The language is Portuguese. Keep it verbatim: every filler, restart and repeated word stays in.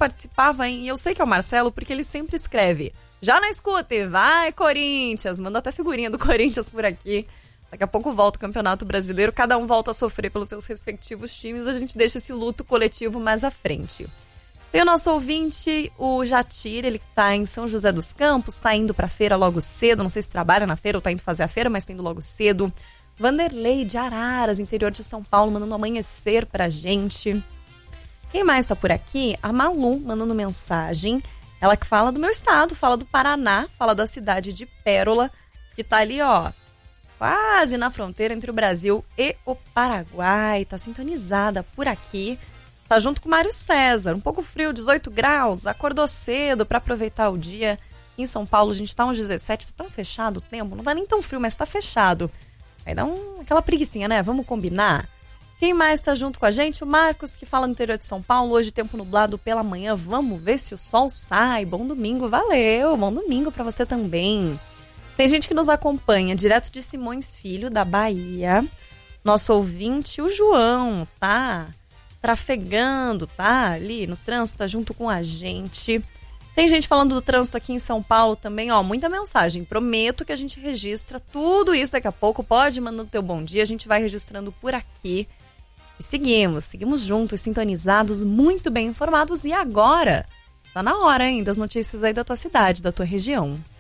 participava, hein? E eu sei que é o Marcelo, porque ele sempre escreve. Já não escute, vai Corinthians. Manda até figurinha do Corinthians por aqui. Daqui a pouco volta o Campeonato Brasileiro, cada um volta a sofrer pelos seus respectivos times, a gente deixa esse luto coletivo mais à frente. Tem o nosso ouvinte, o Jatir, ele que tá em São José dos Campos, tá indo pra feira logo cedo, não sei se trabalha na feira ou tá indo fazer a feira, mas tá indo logo cedo. Vanderlei de Araras, interior de São Paulo, mandando amanhecer pra gente. Quem mais tá por aqui? A Malu, mandando mensagem. Ela que fala do meu estado, fala do Paraná, fala da cidade de Pérola, que tá ali, ó, quase na fronteira entre o Brasil e o Paraguai. Tá sintonizada por aqui. Tá junto com o Mário César. Um pouco frio, dezoito graus. Acordou cedo pra aproveitar o dia. Em São Paulo a gente tá uns dezessete. Tá tão fechado o tempo. Não tá nem tão frio, mas tá fechado. Aí dá um, aquela preguicinha, né? Vamos combinar? Quem mais tá junto com a gente? O Marcos, que fala no interior de São Paulo. Hoje tempo nublado pela manhã. Vamos ver se o sol sai. Bom domingo. Valeu. Bom domingo pra você também. Tem gente que nos acompanha direto de Simões Filho, da Bahia. Nosso ouvinte, o João, tá trafegando, tá ali no trânsito, tá junto com a gente. Tem gente falando do trânsito aqui em São Paulo também, ó, muita mensagem. Prometo que a gente registra tudo isso daqui a pouco. Pode mandar o teu bom dia, a gente vai registrando por aqui. E seguimos, seguimos juntos, sintonizados, muito bem informados. E agora, tá na hora, hein, das notícias aí da tua cidade, da tua região.